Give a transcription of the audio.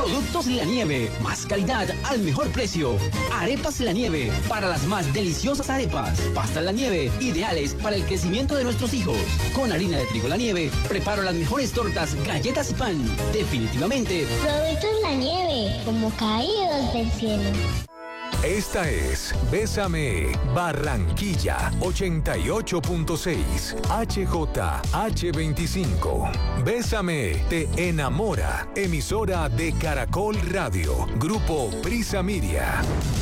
Productos La Nieve, más calidad al mejor precio. Arepas La Nieve, para las más deliciosas arepas. Pastas La Nieve, ideales para el crecimiento de nuestros hijos. Con harina de trigo La Nieve, preparo las mejores tortas, galletas y pan. Definitivamente. Productos La Nieve, como caídos del cielo. Esta es Bésame Barranquilla 88.6 HJH25. Bésame te enamora. Emisora de Caracol Radio. Grupo Prisa Media.